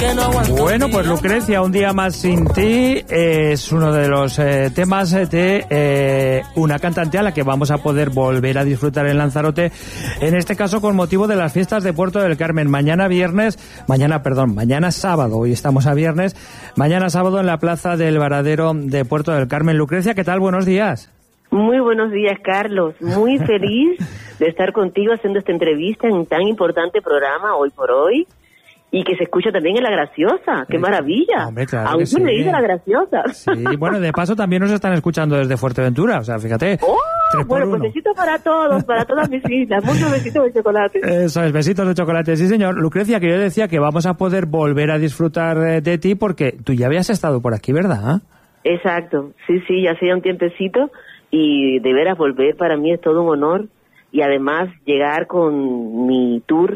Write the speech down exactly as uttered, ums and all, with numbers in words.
Bueno, pues Lucrecia, un día más sin ti es uno de los eh, temas de eh, una cantante a la que vamos a poder volver a disfrutar en Lanzarote, en este caso con motivo de las fiestas de Puerto del Carmen. Mañana viernes, mañana, perdón, mañana sábado, hoy estamos a viernes, mañana sábado en la Plaza del Varadero de Puerto del Carmen. Lucrecia, ¿qué tal? Buenos días. Muy buenos días, Carlos. Muy feliz de estar contigo haciendo esta entrevista en un tan importante programa hoy por hoy. Y que se escucha también en La Graciosa. ¡Qué maravilla! Hombre, claro. Aún sí. me dice La Graciosa. Sí, bueno, de paso también nos están escuchando desde Fuerteventura. O sea, fíjate. ¡Oh! Bueno, pues besitos para todos, para todas mis islas. Muchos besitos de chocolate. Eso es, besitos de chocolate. Sí, señor. Lucrecia, que yo decía que vamos a poder volver a disfrutar de ti porque tú ya habías estado por aquí, ¿verdad? Exacto. Sí, sí, ya hacía un tiempecito. Y de veras volver para mí es todo un honor. Y además llegar con mi tour